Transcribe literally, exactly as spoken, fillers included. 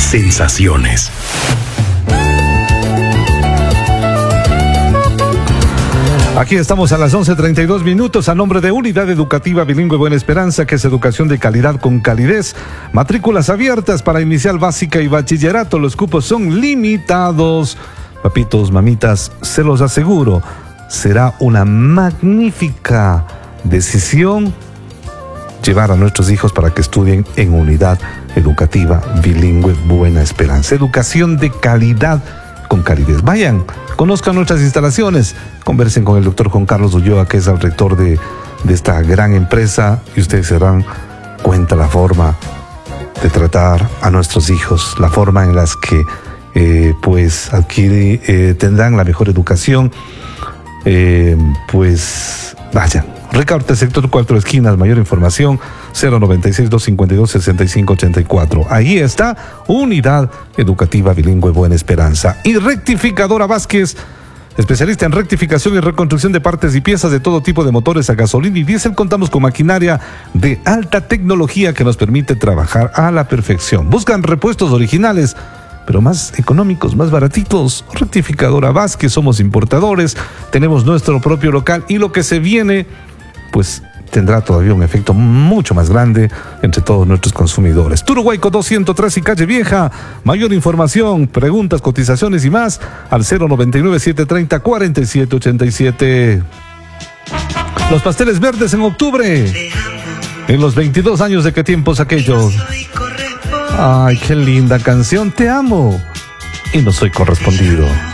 sensaciones. Aquí estamos a las once treinta y dos minutos a nombre de Unidad Educativa Bilingüe Buena Esperanza, que es educación de calidad con calidez. Matrículas abiertas para inicial básica y bachillerato. Los cupos son limitados. Papitos, mamitas, se los aseguro, será una magnífica decisión llevar a nuestros hijos para que estudien en Unidad Educativa Bilingüe Buena Esperanza. Educación de calidad con calidez. Vayan, conozcan nuestras instalaciones, conversen con el doctor Juan Carlos Ulloa, que es el rector de, de esta gran empresa, y ustedes se darán cuenta la forma de tratar a nuestros hijos, la forma en las que eh, pues adquiere, eh, tendrán la mejor educación. Eh, pues vayan. Recaute sector cuatro esquinas, mayor información cero noventa y seis, doscientos cincuenta y dos, sesenta y cinco ochenta y cuatro. Ahí está Unidad Educativa Bilingüe Buena Esperanza. Y Rectificadora Vázquez, especialista en rectificación y reconstrucción de partes y piezas de todo tipo de motores a gasolina y diésel. Contamos con maquinaria de alta tecnología que nos permite trabajar a la perfección. Buscan repuestos originales, pero más económicos, más baratitos. Rectificadora Vázquez, somos importadores, tenemos nuestro propio local y lo que se viene, pues tendrá todavía un efecto mucho más grande entre todos nuestros consumidores. Turuhuayco doscientos tres y Calle Vieja. Mayor información, preguntas, cotizaciones y más al cero noventa y nueve, setecientos treinta, cuarenta y siete ochenta y siete. Los pasteles verdes en octubre. En los veintidós años de qué tiempos aquellos. Ay, qué linda canción, te amo y no soy correspondido.